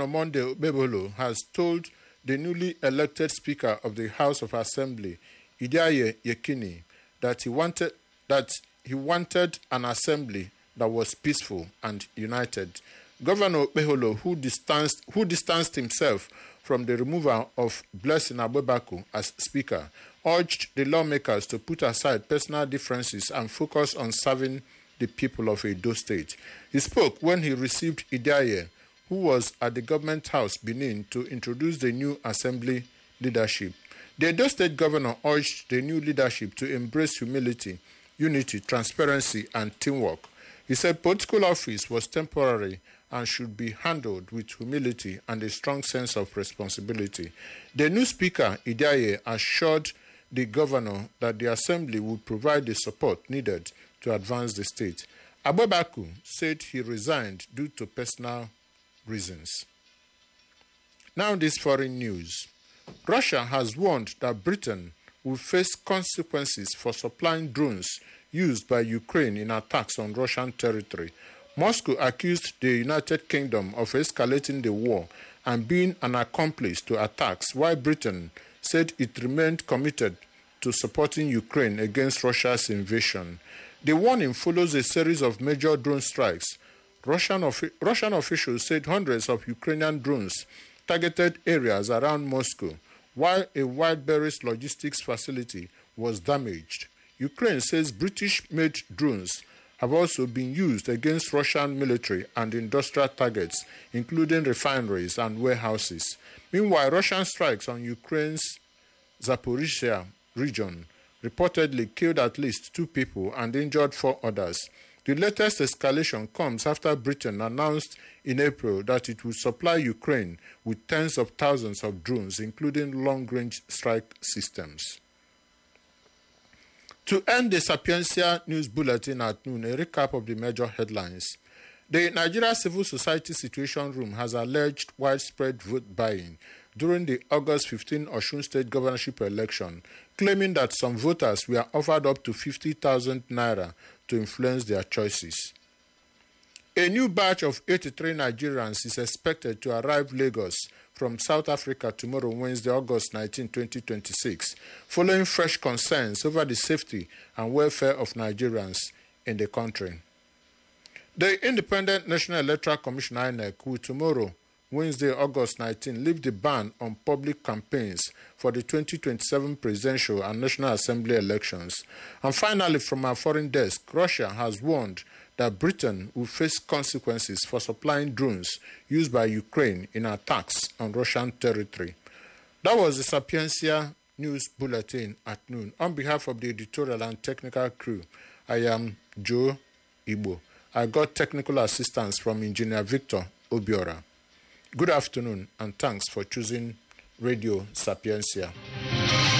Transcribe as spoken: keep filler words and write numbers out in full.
Governor Monday Okpebholo has told the newly elected Speaker of the House of Assembly, Idiaye Yekini, that he wanted that he wanted an assembly that was peaceful and united. Governor Okpebholo, who distanced who distanced himself from the removal of Blessing Agbebaku as Speaker, urged the lawmakers to put aside personal differences and focus on serving the people of Edo State. He spoke when he received Idiaye, who was at the Government House, Benin, to introduce the new assembly leadership. The Edo State governor urged the new leadership to embrace humility, unity, transparency, and teamwork. He said political office was temporary and should be handled with humility and a strong sense of responsibility. The new Speaker, Idiaye, assured the governor that the assembly would provide the support needed to advance the state. Agbebaku said he resigned due to personal reasons. Now this foreign news. Russia has warned that Britain will face consequences for supplying drones used by Ukraine in attacks on Russian territory. Moscow accused the United Kingdom of escalating the war and being an accomplice to attacks, while Britain said it remained committed to supporting Ukraine against Russia's invasion. The warning follows a series of major drone strikes. Russian, of, Russian officials said hundreds of Ukrainian drones targeted areas around Moscow, while a wide-based logistics facility was damaged. Ukraine says British-made drones have also been used against Russian military and industrial targets, including refineries and warehouses. Meanwhile, Russian strikes on Ukraine's Zaporizhzhia region reportedly killed at least two people and injured four others. The latest escalation comes after Britain announced in April that it would supply Ukraine with tens of thousands of drones, including long-range strike systems. To end the Sapiencia News Bulletin at noon, a recap of the major headlines. The Nigeria Civil Society Situation Room has alleged widespread vote buying during the August fifteenth Osun State governorship election, claiming that some voters were offered up to fifty thousand naira to influence their choices. A new batch of eighty-three Nigerians is expected to arrive Lagos from South Africa tomorrow, Wednesday, August nineteenth, twenty twenty-six, following fresh concerns over the safety and welfare of Nigerians in the country. The Independent National Electoral Commission, I N E C, will tomorrow, Wednesday, August nineteenth, lift the ban on public campaigns for the twenty twenty-seven presidential and National Assembly elections. And finally, from our foreign desk, Russia has warned that Britain will face consequences for supplying drones used by Ukraine in attacks on Russian territory. That was the Sapiencia News Bulletin at noon. On behalf of the editorial and technical crew, I am Joe Igbo. I got technical assistance from Engineer Victor Obiora. Good afternoon and thanks for choosing Radio Sapiencia.